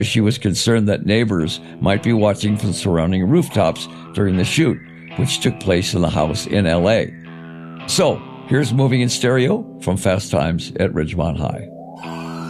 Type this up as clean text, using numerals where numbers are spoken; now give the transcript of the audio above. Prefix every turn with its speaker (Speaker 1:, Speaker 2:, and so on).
Speaker 1: She was concerned that neighbors might be watching from surrounding rooftops during the shoot, which took place in the house in L.A. So, here's Moving in Stereo from Fast Times at Ridgemont High.